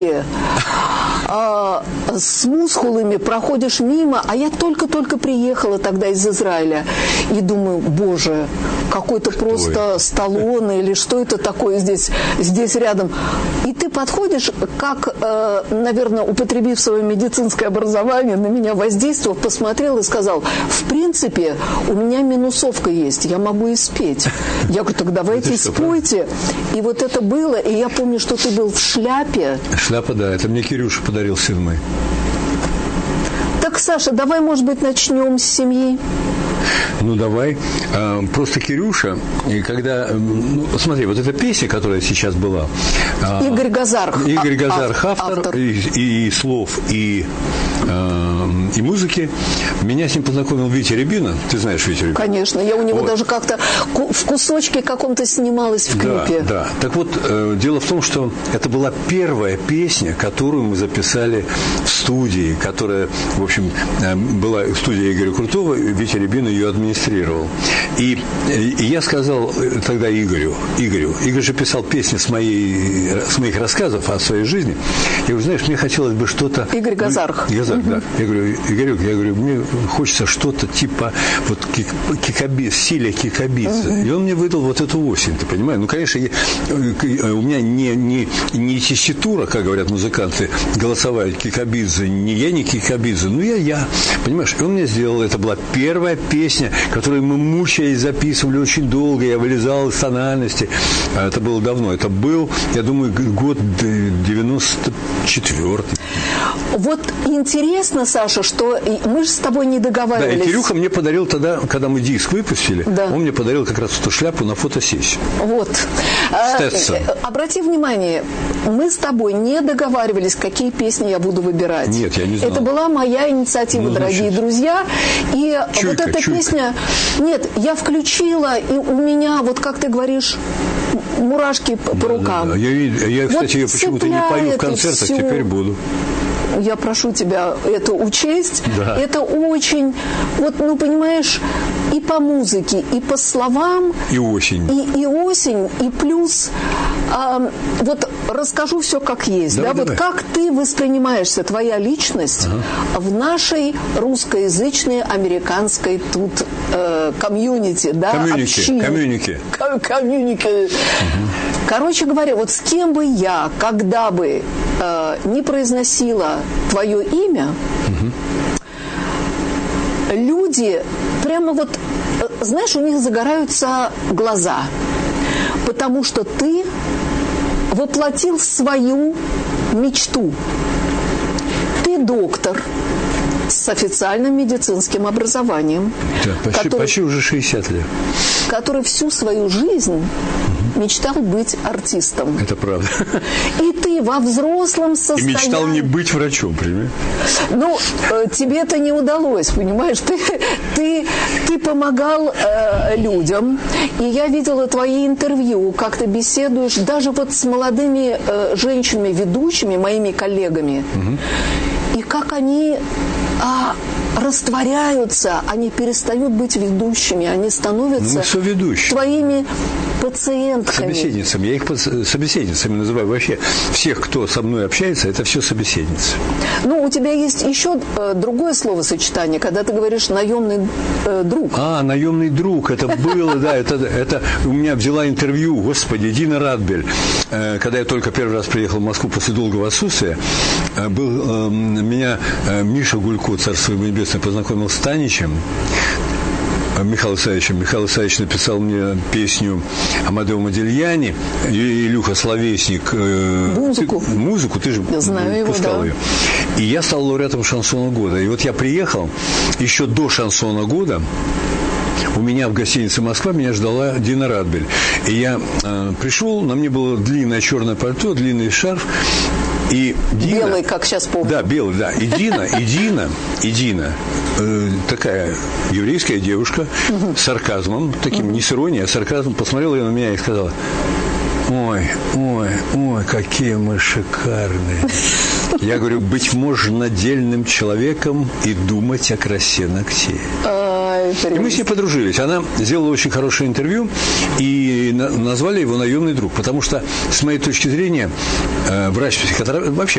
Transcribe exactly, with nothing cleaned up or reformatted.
А, с мускулами проходишь мимо, а я только-только приехала тогда из Израиля и думаю, боже, какой-то что просто это? Сталлоне или что это такое здесь, здесь рядом. И ты подходишь, как, э, наверное, употребив свое медицинское образование, на меня воздействовав, посмотрел и сказал, в принципе, у меня минусовка есть, я могу и спеть. Я говорю, так давайте спойте. И вот это было, и я помню, что ты был в шляпе. Шляпа, да, это мне Кирюша подарил, сын мой. Так, Саша, давай, может быть, начнем с семьи. Ну, давай. Просто Кирюша, и когда... Ну, смотри, вот эта песня, которая сейчас была... Игорь Газарх. Игорь Газарх, автор, автор. И, и, и слов, и, и музыки. Меня с ним познакомил Витя Рябина. Ты знаешь Витя Рябина? Конечно. Я у него вот. даже как-то в кусочке каком-то снималась в клипе. Да, да. Так вот, дело в том, что это была первая песня, которую мы записали в студии, которая, в общем, была в студии Игоря Крутого, Витя Рябина ее администрировал. И, и я сказал тогда Игорю, Игорю, Игорь же писал песни с, моей, с моих рассказов о своей жизни. Я говорю, знаешь, мне хотелось бы что-то... Игорь Газарх. Газарх, да. Я говорю, Игорек, я говорю, мне хочется что-то типа вот кикабиз, стиля кикабиза. Uh-huh. И он мне выдал вот эту осень, ты понимаешь? Ну, конечно, я, у меня не, не, не тесситура, как говорят музыканты, голосовая кикабиза, не я, не кикабиза, ну, я, я. Понимаешь? И он мне сделал, это была первая песня, которую мы, мучаясь, записывали очень долго, я вылезал из тональности. Это было давно. Это был, я думаю, год девяносто четвёртый. Вот интересно, Саша, что мы же с тобой не договаривались. Да, и Кирюха мне подарил тогда, когда мы диск выпустили, да. он мне подарил как раз эту шляпу на фотосессию. Вот. Стэтсон. Обрати внимание, мы с тобой не договаривались, какие песни я буду выбирать. Нет, я не знал. Это была моя инициатива, ну, дорогие значит. друзья. И чуйка, вот эта чуйка. песня... Нет, я включила, и у меня, вот как ты говоришь, мурашки по да, рукам. Да, да. Я, я, кстати, вот ее почему-то не пою в концертах, всю... теперь буду. Я прошу тебя это учесть. Да. Это очень, вот, ну, понимаешь, и по музыке, и по словам. И осень. И, и осень, и плюс, а, вот расскажу все как есть. Давай, да? давай. Вот как ты воспринимаешься, твоя личность ага. в нашей русскоязычной, американской тут э, комьюнити, да, комьюники, общине. Комьюники. Комьюники. Угу. Короче говоря, вот с кем бы я, когда бы э, не произносила твое имя, угу. люди прямо вот, знаешь, у них загораются глаза, потому что ты воплотил свою мечту. Ты доктор с официальным медицинским образованием. Да, почти, который, почти уже шестьдесят лет. Который всю свою жизнь мечтал быть артистом. Это правда. И ты во взрослом состоянии... И мечтал не быть врачом, понимаешь? Ну, тебе это не удалось, понимаешь? Ты, ты, ты помогал э, людям, и я видела твои интервью, как ты беседуешь даже вот с молодыми э, женщинами, ведущими, моими коллегами. Угу. И как они... А, растворяются, они перестают быть ведущими, они становятся ну, твоими пациентками. Собеседницами. Я их собеседницами называю. Вообще всех, кто со мной общается, это все собеседницы. Ну, у тебя есть еще э, другое словосочетание, когда ты говоришь «наемный э, друг». А, наемный друг, это было, да, это, это у меня взяла интервью, господи, Дина Радбель, э, когда я только первый раз приехал в Москву после долгого отсутствия, э, был, э, меня э, Миша Гулько, царство ему небесное, познакомил с Таничем, Михаилом Савичем. Михаил Савич написал мне песню Амадео Модильяни, Илюха Словесник. Музыку. Ты, музыку, ты же я знаю пускал его, да. ее. И я стал лауреатом шансона года. И вот я приехал, еще до шансона года, у меня в гостинице «Москва» меня ждала Дина Радбель. И я э, пришел, на мне было длинное черное пальто, длинный шарф. И Дина, белый, как сейчас помню. Да, белый, да. И Дина, и Дина, и Дина э, такая еврейская девушка uh-huh. с сарказмом, таким uh-huh. не с иронией, а с сарказмом, посмотрела на меня и сказала: ой, ой, ой, какие мы шикарные. Я говорю, быть можно дельным человеком и думать о красе ногтей. И мы с ней подружились. Она сделала очень хорошее интервью и назвали его «Наемный друг», потому что, с моей точки зрения, врач-психотерапевт, вообще